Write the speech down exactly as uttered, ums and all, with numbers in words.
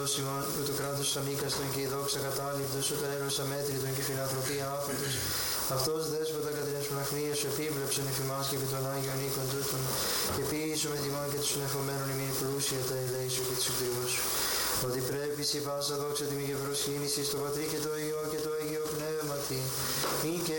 Θεός ημών, που το κράτος αμήκαστον και η δόξα κατάληπτος, ο τέλος αμέτρητον και φιλανθρωπία άφατος. Αυτός δέσποτα κατά την σπλαχνία σου επίβλεψον εφημάς και επί των Άγιων οίκων τούτων, και ποιήσου με τιμών και τους συνεχομένων ημίν πλούσια τα ελέη σου και τους εκτριμούς σου. Ότι πρέπει η πάσα δόξα τιμή και προσκύνηση στο Πατρί και το Υιό και το Αγίο Πνεύματι, ή και